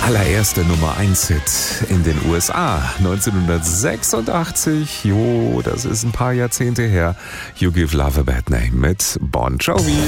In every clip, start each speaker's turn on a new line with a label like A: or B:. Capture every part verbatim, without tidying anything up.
A: allererste Nummer eins Hit in den U S A neunzehnhundertsechsundachtzig. Jo, das ist ein paar Jahrzehnte her. You Give Love a Bad Name mit Bon Jovi.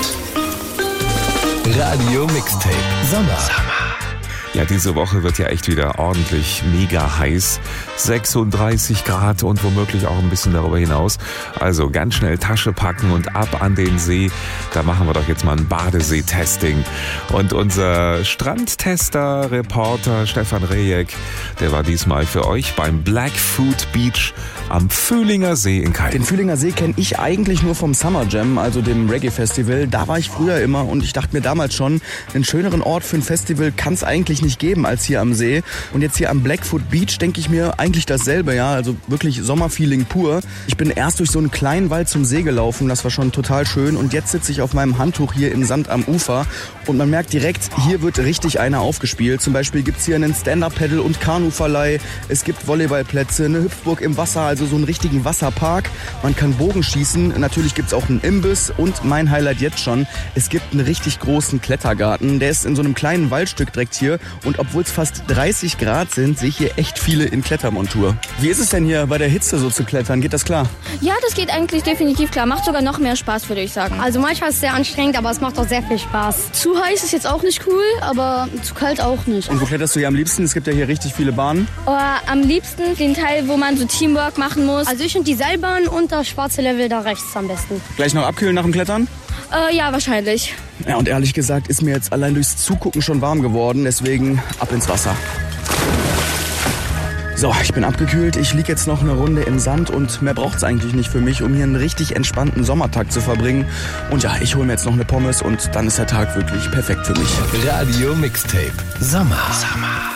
B: Radio Mixtape Sommer.
A: Ja, diese Woche wird ja echt wieder ordentlich mega heiß. sechsunddreißig Grad und womöglich auch ein bisschen darüber hinaus. Also ganz schnell Tasche packen und ab an den See. Da machen wir doch jetzt mal ein Badesee-Testing. Und unser Strandtester, Reporter Stefan Rejek, der war diesmal für euch beim Blackfoot Beach am Fühlinger See in Kalten.
C: Den Fühlinger See kenne ich eigentlich nur vom Summer Jam, also dem Reggae-Festival. Da war ich früher immer und ich dachte mir damals schon, einen schöneren Ort für ein Festival kann es eigentlich nicht geben als hier am See. Und jetzt hier am Blackfoot Beach denke ich mir eigentlich dasselbe, ja, also wirklich Sommerfeeling pur. Ich bin erst durch so einen kleinen Wald zum See gelaufen, das war schon total schön und jetzt sitze ich auf meinem Handtuch hier im Sand am Ufer und man merkt direkt, hier wird richtig einer aufgespielt. Zum Beispiel gibt es hier einen Stand-Up-Paddle- und Kanuverleih, es gibt Volleyballplätze, eine Hüpfburg im Wasser, also so einen richtigen Wasserpark. Man kann Bogenschießen, natürlich gibt es auch einen Imbiss und mein Highlight jetzt schon, es gibt einen richtig großen Klettergarten. Der ist in so einem kleinen Waldstück direkt hier und obwohl es fast dreißig Grad sind, sehe ich hier echt viele in Klettermontur. Wie ist es denn hier bei der Hitze so zu klettern? Geht das klar?
D: Ja, das geht eigentlich definitiv klar. Macht sogar noch mehr Spaß, würde ich sagen.
E: Also manchmal ist es sehr anstrengend, aber es macht auch sehr viel Spaß.
D: Zu heiß ist jetzt auch nicht cool, aber zu kalt auch nicht.
C: Und wo kletterst du hier am liebsten? Es gibt ja hier richtig viele Bahnen.
D: Aber am liebsten den Teil, wo man so Teamwork machen muss.
E: Also ich und die Seilbahn und das schwarze Level da rechts am besten.
C: Gleich noch abkühlen nach dem Klettern?
D: Äh, ja, wahrscheinlich.
C: Ja, und ehrlich gesagt ist mir jetzt allein durchs Zugucken schon warm geworden, deswegen ab ins Wasser. So, ich bin abgekühlt, ich liege jetzt noch eine Runde im Sand und mehr braucht's eigentlich nicht für mich, um hier einen richtig entspannten Sommertag zu verbringen. Und ja, ich hole mir jetzt noch eine Pommes und dann ist der Tag wirklich perfekt für mich.
B: Radio Mixtape Sommer. Sommer.